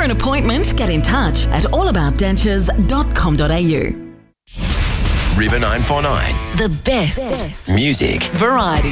an appointment, get in touch at allaboutdentures.com.au. River 949. The best Music. variety.